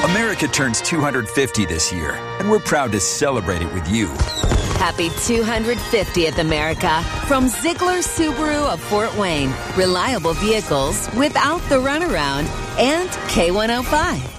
America turns 250 this year, and we're proud to celebrate it with you. Happy 250th, America. From Ziegler Subaru of Fort Wayne. Reliable vehicles without the runaround. And K105.